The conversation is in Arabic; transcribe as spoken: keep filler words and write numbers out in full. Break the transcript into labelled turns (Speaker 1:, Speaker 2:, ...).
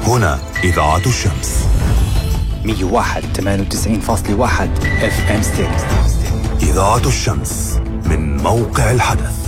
Speaker 1: هنا إذاعة الشمس
Speaker 2: مية وواحد ثمانية وتسعين فاصلة واحد اف ام ستيك.
Speaker 1: إذاعة الشمس من موقع الحدث.